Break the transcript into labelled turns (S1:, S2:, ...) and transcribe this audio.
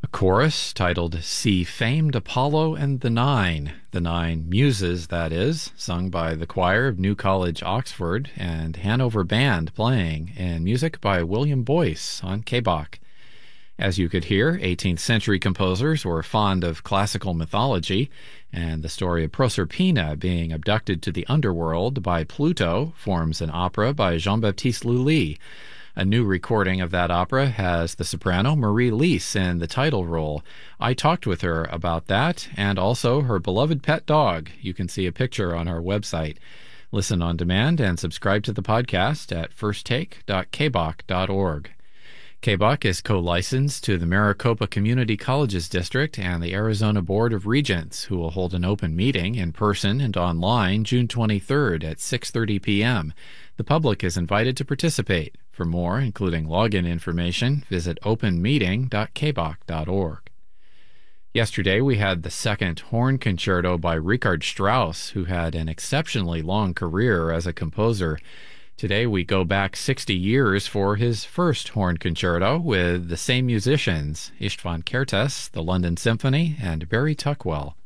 S1: chorus titled See Famed Apollo and the Nine Muses, that is, sung by the choir of New College, Oxford, and Hanover Band playing, and music by William Boyce on K-Bach. As you could hear, 18th century composers were fond of classical mythology, and the story of Proserpina being abducted to the underworld by Pluto forms an opera by Jean-Baptiste Lully. A new recording of that opera has the soprano Marie Lees in the title role. I talked with her about that and also her beloved pet dog. You can see a picture on our website. Listen on demand and subscribe to the podcast at firsttake.kbach.org. K-Bach is co-licensed to the Maricopa Community Colleges District and the Arizona Board of Regents, who will hold an open meeting in person and online June 23rd at 6:30 p.m. The public is invited to participate. For more, including login information, visit openmeeting.kbach.org. Yesterday, we had the second horn concerto by Richard Strauss, who had an exceptionally long career as a composer. Today, we go back 60 years for his first horn concerto with the same musicians, István Kertész, the London Symphony, and Barry Tuckwell.